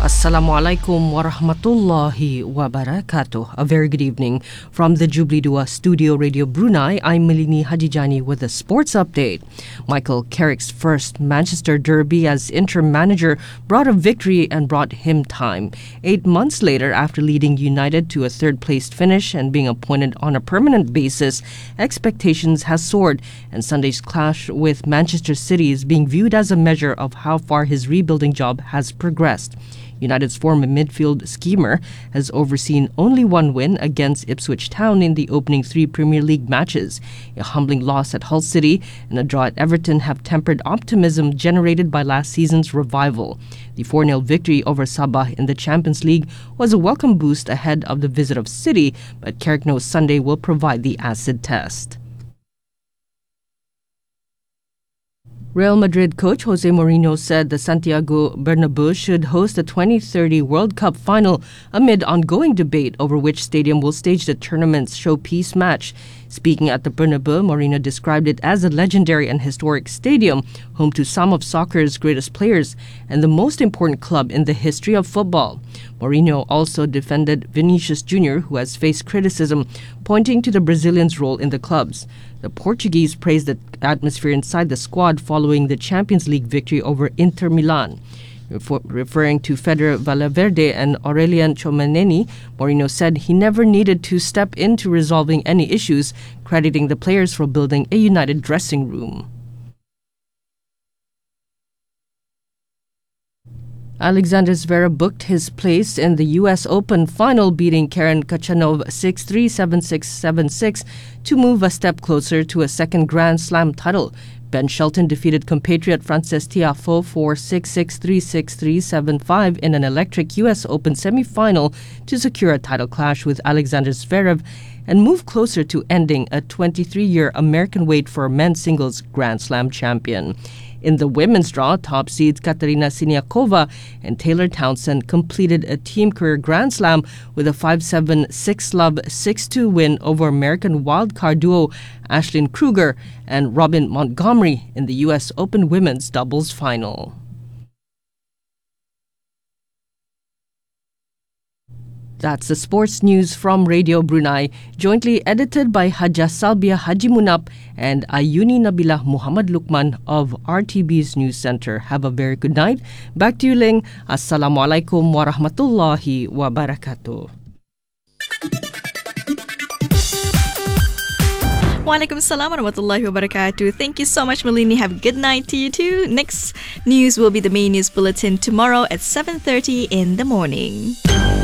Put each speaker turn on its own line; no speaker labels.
Assalamualaikum warahmatullahi wabarakatuh. A very good evening from the Jubilee Dua Studio Radio Brunei. I'm Melini Hajijani with a sports update. Michael Carrick's first Manchester derby as interim manager brought a victory and brought him time. 8 months later, after leading United to a third-place finish and being appointed on a permanent basis, expectations has soared, and Sunday's clash with Manchester City is being viewed as a measure of how far his rebuilding job has progressed. United's former midfield schemer has overseen only one win against Ipswich Town in the opening 3 Premier League matches. A humbling loss at Hull City and a draw at Everton have tempered optimism generated by last season's revival. The 4-0 victory over Sabah in the Champions League was a welcome boost ahead of the visit of City, but Carrick knows Sunday will provide the acid test. Real Madrid coach Jose Mourinho said the Santiago Bernabeu should host the 2030 World Cup final amid ongoing debate over which stadium will stage the tournament's showpiece match. Speaking at the Bernabeu, Mourinho described it as a legendary and historic stadium, home to some of soccer's greatest players and the most important club in the history of football. Mourinho also defended Vinicius Jr., who has faced criticism, pointing to the Brazilian's role in the clubs. The Portuguese praised the atmosphere inside the squad following the Champions League victory over Inter Milan. Referring to Federer Valverde and Aurelien Tchouameni, Mourinho said he never needed to step into resolving any issues, crediting the players for building a united dressing room. Alexander Zverev booked his place in the U.S. Open final, beating Karen Khachanov 6-3, 7-6, 7-6 to move a step closer to a second Grand Slam title. Ben Shelton defeated compatriot Frances Tiafoe 4-6, 6-3, 6-3, 7-5 in an electric U.S. Open semi-final to secure a title clash with Alexander Zverev and move closer to ending a 23-year American wait for a men's singles Grand Slam champion. In the women's draw, top seeds Katerina Siniakova and Taylor Townsend completed a team career Grand Slam with a 5-7, 6-love, 6-2 win over American wildcard duo Ashlyn Kruger and Robin Montgomery in the U.S. Open women's doubles final. That's the sports news from Radio Brunei, jointly edited by Hajah Salbia Haji Munap and Ayuni Nabila Muhammad Lukman of RTB's News Center. Have a very good night. Back to you, Ling. Assalamualaikum warahmatullahi wabarakatuh.
Waalaikumsalam warahmatullahi wabarakatuh. Thank you so much, Melini. Have a good night to you too. Next news will be the main news bulletin tomorrow at 7:30 in the morning.